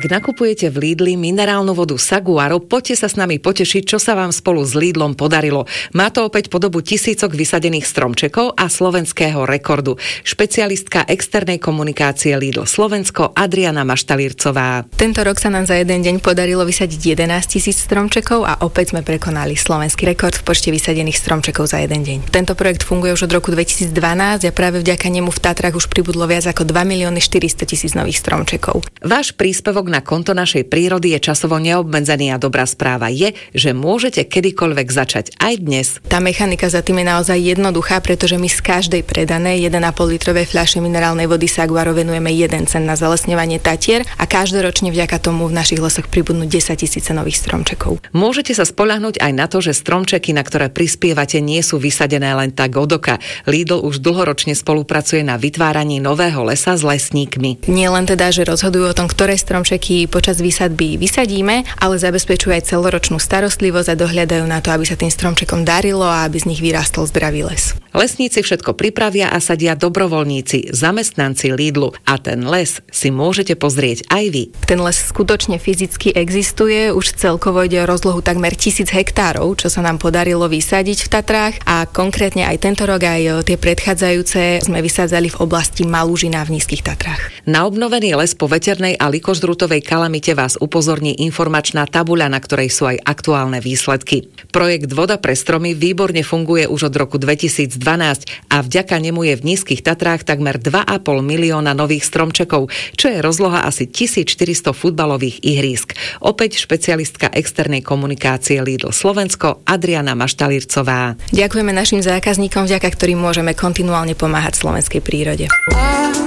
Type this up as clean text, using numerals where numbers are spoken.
Ak nakupujete v Lidli minerálnu vodu Saguaro, poďte sa s nami potešiť, čo sa vám spolu s Lidlom podarilo. Má to opäť podobu tisícok vysadených stromčekov a slovenského rekordu. Špecialistka externej komunikácie Lidl Slovensko Adriana Maštalírcová. Tento rok sa nám za jeden deň podarilo vysadiť 11 000 stromčekov a opäť sme prekonali slovenský rekord v počte vysadených stromčekov za jeden deň. Tento projekt funguje už od roku 2012 a práve vďaka nemu v Tatrách už pribudlo viac ako 2 400 000 nových stromčekov. Váš príspevok na konto našej prírody je časovo neobmedzený a dobrá správa je, že môžete kedykoľvek začať aj dnes. Tá mechanika za tým je naozaj jednoduchá, pretože my z každej predanej 1,5 litrovej fľaše minerálnej vody Saguaro venujeme 1 cent na zalesňovanie Tatier a každoročne vďaka tomu v našich lesoch pribudnú 10 000 nových stromčekov. Môžete sa spoľahnúť aj na to, že stromčeky, na ktoré prispievate, nie sú vysadené len tak od oka. Lidl už dlhoročne spolupracuje na vytváraní nového lesa s lesníkmi. Nie len teda, že rozhodujú o tom, ktoré stromčeky počas výsadby vysadíme, ale zabezpečujú aj celoročnú starostlivosť a dohľadajú na to, aby sa tým stromčekom darilo a aby z nich vyrástol zdravý les. Lesníci všetko pripravia a sadia dobrovoľníci, zamestnanci Lidlu a ten les si môžete pozrieť aj vy. Ten les skutočne fyzicky existuje, už celkovo ide o rozlohu takmer 1000 hektárov, čo sa nám podarilo vysadiť v Tatrách a konkrétne aj tento rok aj tie predchádzajúce sme vysádzali v oblasti Malúžina v Nízkych Tatrách. Na obnovený les po veternej a likoždrutovej kalamite vás upozorní informačná tabuľa, na ktorej sú aj aktuálne výsledky. Projekt Voda pre stromy výborne funguje už od roku 2012 a vďaka nemu je v Nízkych Tatrách takmer 2,5 milióna nových stromčekov, čo je rozloha asi 1400 futbalových ihrísk. Opäť špecialistka externej komunikácie Lidl Slovensko Adriana Maštalírcová. Ďakujeme našim zákazníkom, vďaka ktorým môžeme kontinuálne pomáhať slovenskej prírode.